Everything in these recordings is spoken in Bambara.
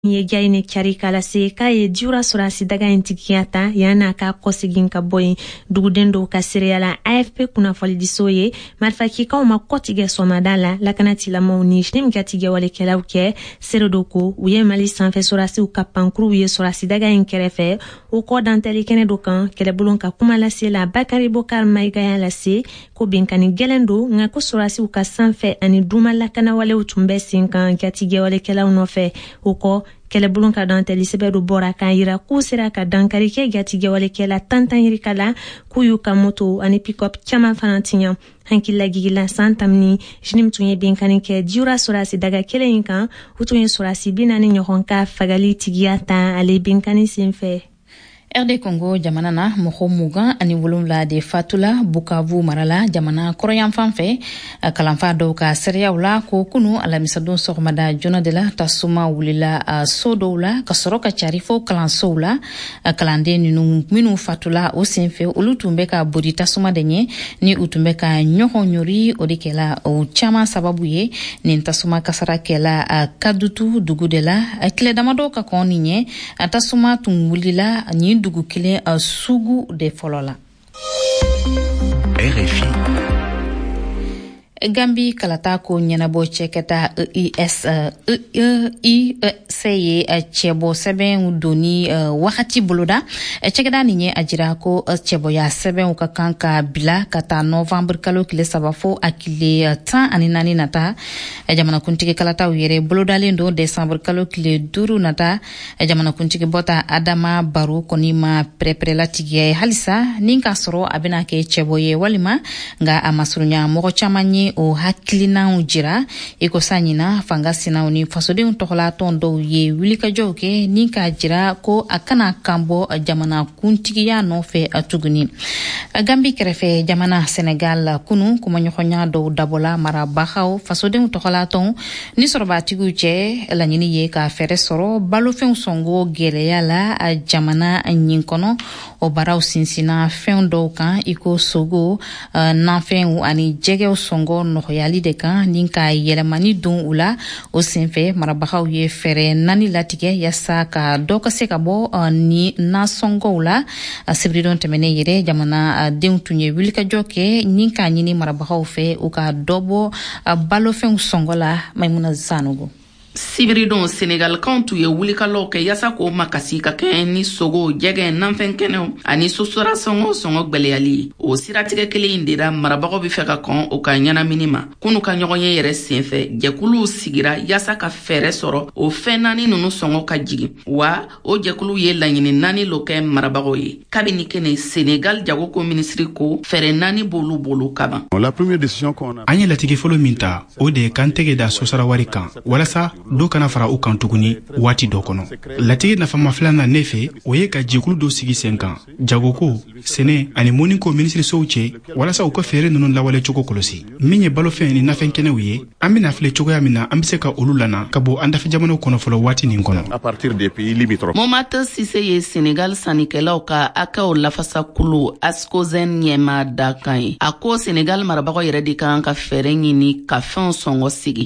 ye jayne cari kala se ka ye jura surasi daga intikiyata yana ka kosigin ka boy duguden do ka seriala AFP kuna fali disoye marfaki ka ma kotige somadala lakanati la mawni shnim gatige wale kelawke serodoko uye mali sanfe surasi ukapankru uye surasi daga inkerefe u ko danteli kene do kan kele bulon ka kuma la se la Bakari Bokar Maiga ya la se ko binkani gelendo nga ko surasi uka sanfe ani duma lakana wale utumbe sinkan gatige wale kelaw no fe u ko kele bulon ka danteli sebe do bora kan yira ku sira ka dankari ke gatige wale kela tantan yiri kala ku yu ka moto ani pick-up chama fanatinya hankila gigila santamni jinim tunye binkani ke jura surasi daga kele inkan utunye surasi binani nyohonka fagali tigiyata ale binkani sinfe. RD Congo jamana na mɔgɔ mugan ani wolonwula de fatula Bukavu marala jamana kɔrɔyan fanfɛ kalanfa dɔw ka seereyaw la ko kunu alamisadon sɔgɔmada joona de la tasuma wulila so dɔw la ka sɔrɔ ka cari fo kalansow la kalanden minnu fatula o senfɛ olu tun bɛ ka bori tasuma de ɲɛ ni u tun bɛ ka ɲɔgɔn ɲori o de kɛla o caman sababu ye nin tasuma kasara kɛla Kadutu dugu de la tile damadɔ ka kɔn nin ɲɛ tasuma tun wulila ni dugu kelen sugu de fɔlɔ la. RFI Gambi kalata ko ɲɛnabɔ cɛkɛta EIC ye cɛbɔ sɛbɛnw doni wagati boloda cɛkɛda nin ye a jira ko cɛbɔya sɛbɛnw ka kan ka bila ka taa nɔvamburu kalo tile 3 fo a tile 14 nata jamanakuntigi kalataw yɛrɛ bolodalen don desanburu kalo tile 5 nata jamanakuntigi bɔta Adama Baro kɔni ma pɛrɛpɛrɛlatigiya ye halisa nin ka sɔrɔ a bɛna kɛ cɛbɔ ye walima nga a masurunya mɔgɔ caman ye o hakilinaw jira ikosa ɲina fanga sinaw ni fasodenw tɔgɔlatɔn dɔw ye wulikajɔw kɛ ni ka jira ko a kana kanbɔ jamana kuntigiya nɔfɛ tuguni. Gambi kɛrɛfɛ jamana Senegal kunu kumaɲɔgɔnya dɔw dabɔla marabagaw fasodenw tɔgɔlatɔn ni sɔrɔbatigiw cɛ laɲini ye ka fɛrɛ sɔrɔ balofɛnw sɔngo gɛlɛya la jamana ɲin kɔnɔ o baaraw sinsina fɛn dɔw kan iko sogo nafɛnw ani jɛgɛw sɔngo nɔgɔyali de kan ni ka yɛlɛmani don u la o senfɛ marabagaw ye fɛrɛ 4 latigɛ yasa ka dɔ ka se ka bɔ ni nasɔngɔw la sibridon tɛmɛnen yɛrɛ jamana denw tun ye wulikajɔ kɛ ni ka ɲini marabagaw fɛ u ka dɔ bɔ balofɛnw sɔngɔ la Maimuna Sanogo. Sibiridon Senegal kan tun ye wulikalaw kɛ yasa k'o makasi ka kɛ ni sogo jɛgɛ nanfɛn kɛnɛw ani sosora sɔngɔ gwɛlɛyali o siratigɛ kelen in dira marabagaw bɛ fɛ ka kɔn o ka ɲɛnamini ma kunu ka ɲɔgɔn ye yɛrɛ senfɛ jɛkuluw sigira yasa ka fɛɛrɛ sɔrɔ o fɛn 4 ninnu sɔngɔ ka jigin wa o jɛkuluw ye laɲini 4 lo kɛ marabagaw ye kabini kɛnɛ Senegal jagoko minisiri ko fɛɛrɛ 4 b'olu bolo kaban. An ye latigi fɔlɔ min ta o de ye kan tɛgɛ da sosara wari kan walasa dɔ kana fara u kan tuguni waati dɔ kɔnɔ. Latigi nafama filanan ne fɛ o ye ka jɛkulu dɔ sigi sen kan jagoko sɛnɛ ani mɔniko minisirisow cɛ walasa u ka fɛɛrɛ ninnu lawale cogo kɔlɔsi min ye balofɛn ni nafɛn kɛnɛw ye an bɛna filɛ cogoya min na an bɛ se ka olu lana ka bɔ an dafɛ jamanaw kɔnɔ fɔlɔ waati nin kɔnɔ. Momata Sise ye Senegal sanikɛlaw ka akaw lafasa kulu Ascosen ɲɛma da kan ye a ko Senegal marabagaw yɛrɛ de kan ka fɛɛrɛ ɲini ka fɛnw sɔngɔ sigi.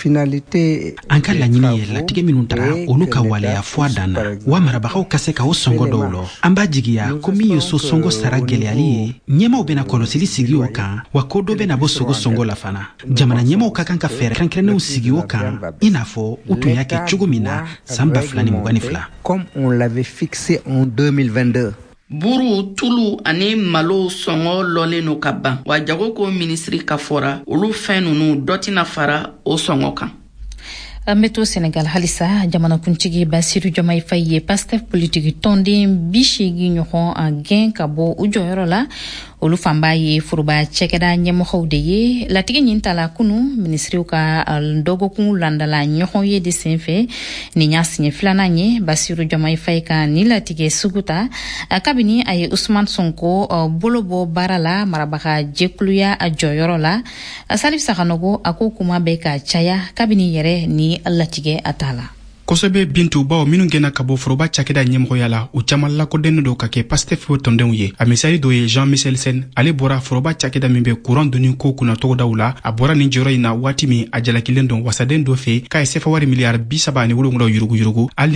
An ka laɲini ye latigɛ minnu taga olu ka waleya fɔ a dan na wa marabagaw ka se ka o sɔngɔ dɔw lɔ an b'a jigiya ko min ye so sɔngɔ sara gɛlɛyali ye ɲɛmaw bɛna kɔlɔsili sigi o kan wa ko dɔ bɛna bɔ sogo sɔngɔ la fana jamana ɲɛmaw ka kan ka fɛɛrɛ kɛrɛnkɛrɛnnenw sigi o kan i n'a fɔ u tun y'a kɛ cogo min na san 2022 comme on l'avait fixé en 2022. Buru, tulu ani malo sɔngɔ lɔlen no ka ban wa jagoko minisiri ka fɔra olu fɛn ninnu dɔ tɛna fara o sɔngɔ kan. Meto Senegal halisa jamanakuntigi Basiru Diomaye Faye ye Pastef politiki tɔnden 80 ɲɔgɔn a gɛn ka bɔ u jɔyɔrɔ la olu fanba ye foroba cɛkɛda ɲɛmɔgɔw de ye latigi ɲin tala kunu minisiriw ka dɔgɔkun landala ɲɔgɔn ye de senfɛ nin y'a siɲɛ filanan ye Basiru Diomaye Faye ka ni latigɛ sugu ta kabini a ye Usman Sonko bolo bɔ baara la marabaga jɛkuluya a jɔyɔrɔ la Salif Sakanogo a ko kuma bɛ ka caya kabini yɛrɛ ni latigɛ a ta la. kosɛbɛ bintu baw minnu gɛnna ka bɔ foroba cakɛda ɲɛmɔgɔya la u caman lakodɛnnen do ka kɛ pastef tɔndenw ye a misali dɔ ye Jean Michel Sen ale bɔra foroba cakɛda min bɛ courant donni ko kunna tɔgɔdaw la a bɔra nin jɔyɔrɔ in na waati min a jalakilen don wasaden dɔ fɛ k'a ye sefa wari miliyari 37 yuruguyurugu